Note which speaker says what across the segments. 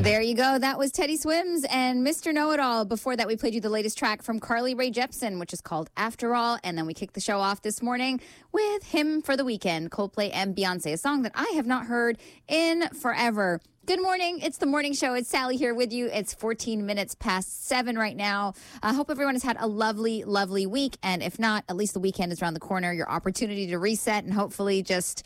Speaker 1: There you go. That was Teddy Swims and Mr. Know-It-All. Before that, we played you the latest track from Carly Rae Jepsen, which is called After All. And then we kicked the show off this morning with Him for the Weekend, Coldplay and Beyonce, a song that I have not heard in forever. Good morning. It's the morning show. It's Sally here with you. It's 14 minutes past 7 right now. I hope everyone has had a lovely, lovely week. And if not, at least the weekend is around the corner. Your opportunity to reset and hopefully just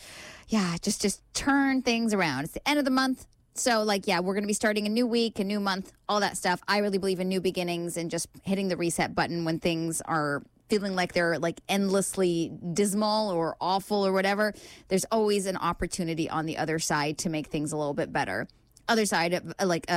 Speaker 1: turn things around. It's the end of the month. So, we're going to be starting a new week, a new month, all that stuff. I really believe in new beginnings and just hitting the reset button when things are feeling like they're endlessly dismal or awful or whatever. There's always an opportunity on the other side to make things a little bit better. Other side of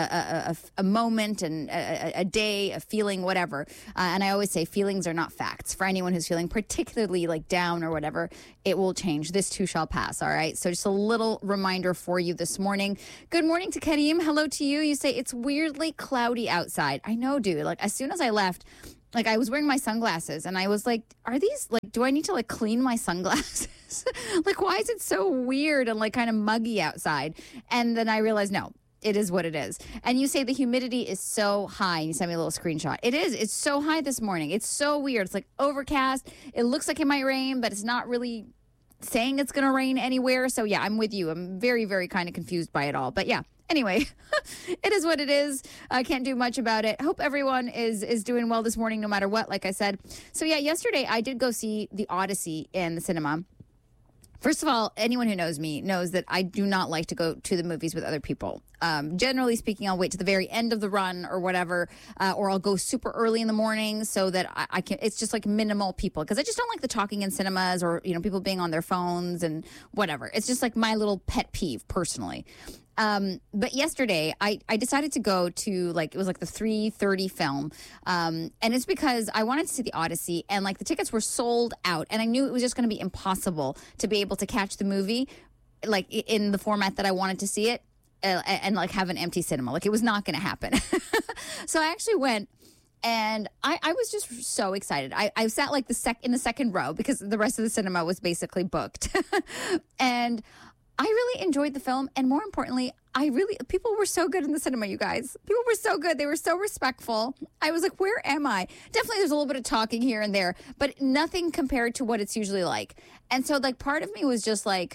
Speaker 1: a moment and a day, a feeling, whatever. And I always say feelings are not facts. For anyone who's feeling particularly down or whatever, it will change. This too shall pass. All right. So just a little reminder for you this morning. Good morning to Karim. Hello to you. You say it's weirdly cloudy outside. I know, dude. As soon as I left, I was wearing my sunglasses and I was like, are these do I need to clean my sunglasses? Why is it so weird and kind of muggy outside? And then I realized, no, it is what it is. And you say the humidity is so high. You sent me a little screenshot. It is. It's so high this morning. It's so weird. It's overcast. It looks like it might rain, but it's not really saying it's going to rain anywhere. So yeah, I'm with you. I'm very, very kind of confused by it all. But yeah. Anyway, it is what it is. I can't do much about it. Hope everyone is doing well this morning, no matter what, like I said. So yeah, yesterday I did go see The Odyssey in the cinema. First of all, anyone who knows me knows that I do not like to go to the movies with other people. Generally speaking, I'll wait to the very end of the run or whatever, or I'll go super early in the morning so that I can. It's just minimal people because I just don't like the talking in cinemas or people being on their phones and whatever. It's just my little pet peeve personally. But yesterday I decided to go to it was the 3:30 film. And it's because I wanted to see The Odyssey and the tickets were sold out and I knew it was just going to be impossible to be able to catch the movie in the format that I wanted to see it and have an empty cinema. It was not going to happen. So I actually went. And I was just so excited. I sat in the second row because the rest of the cinema was basically booked. And I really enjoyed the film. And more importantly, people were so good in the cinema, you guys. People were so good. They were so respectful. I was like, where am I? Definitely there's a little bit of talking here and there, but nothing compared to what it's usually like. And so part of me was just I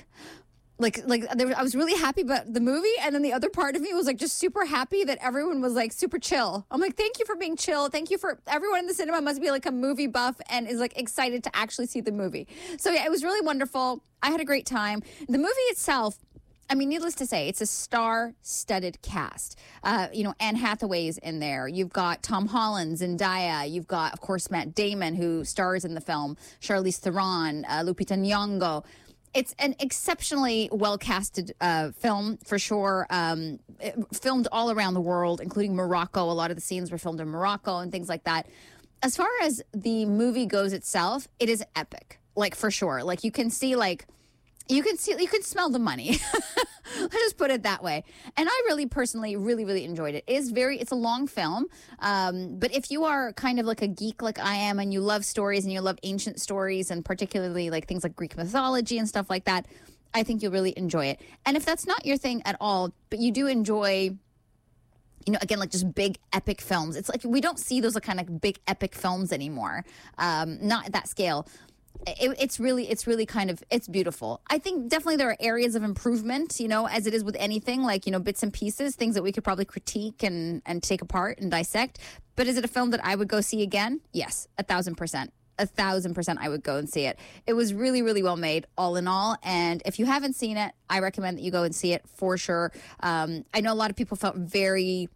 Speaker 1: was really happy about the movie, and then the other part of me was just super happy that everyone was super chill. I'm thank you for being chill. Thank you for everyone in the cinema must be a movie buff and is excited to actually see the movie. So yeah, it was really wonderful. I had a great time. The movie itself, needless to say, it's a star-studded cast. Anne Hathaway's in there. You've got Tom Holland, Zendaya. You've got, of course, Matt Damon, who stars in the film. Charlize Theron, Lupita Nyong'o. It's an exceptionally well-casted film, for sure. Filmed all around the world, including Morocco. A lot of the scenes were filmed in Morocco and things like that. As far as the movie goes itself, it is epic, for sure. You can see, you can smell the money. Let's just put it that way. And I really personally really enjoyed it. It's a long film. But if you are kind of a geek like I am and you love stories and you love ancient stories and particularly things like Greek mythology and stuff like that, I think you'll really enjoy it. And if that's not your thing at all, but you do enjoy again, just big epic films. It's we don't see those kind of big epic films anymore. Not at that scale. It's really kind of, it's beautiful. I think definitely there are areas of improvement, as it is with anything, bits and pieces, things that we could probably critique and take apart and dissect. But is it a film that I would go see again? Yes, 1,000%. 1,000% I would go and see it. It was really, really well made, all in all. And if you haven't seen it, I recommend that you go and see it for sure. I know a lot of people felt very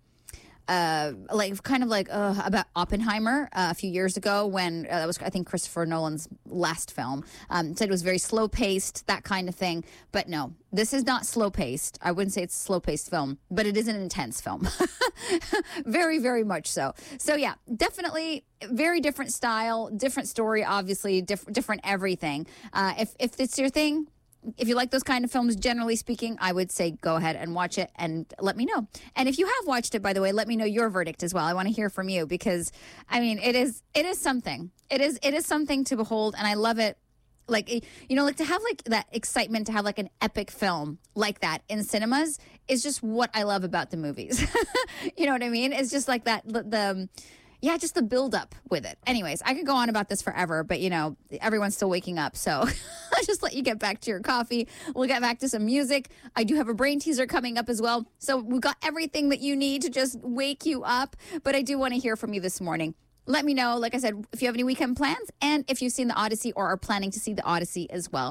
Speaker 1: about Oppenheimer a few years ago when that was, I think, Christopher Nolan's last film. Said it was very slow-paced, that kind of thing. But no, this is not slow-paced. I wouldn't say it's a slow-paced film, but it is an intense film. Very, very much so. So yeah, definitely very different style, different story, obviously, different everything. If it's your thing, if you like those kind of films, generally speaking, I would say go ahead and watch it and let me know. And if you have watched it, by the way, let me know your verdict as well. I want to hear from you because, it is something. It is something to behold, and I love it. To have that excitement to have an epic film like that in cinemas is just what I love about the movies. You know what I mean? It's just like that, just the build up with it. Anyways, I could go on about this forever, but everyone's still waking up. So I'll just let you get back to your coffee. We'll get back to some music. I do have a brain teaser coming up as well. So we've got everything that you need to just wake you up. But I do want to hear from you this morning. Let me know, like I said, if you have any weekend plans and if you've seen The Odyssey or are planning to see The Odyssey as well.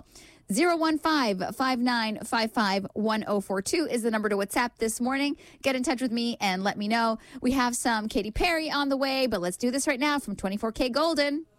Speaker 1: 015-5955-1042 is the number to WhatsApp this morning. Get in touch with me and let me know. We have some Katy Perry on the way, but let's do this right now from 24K Golden.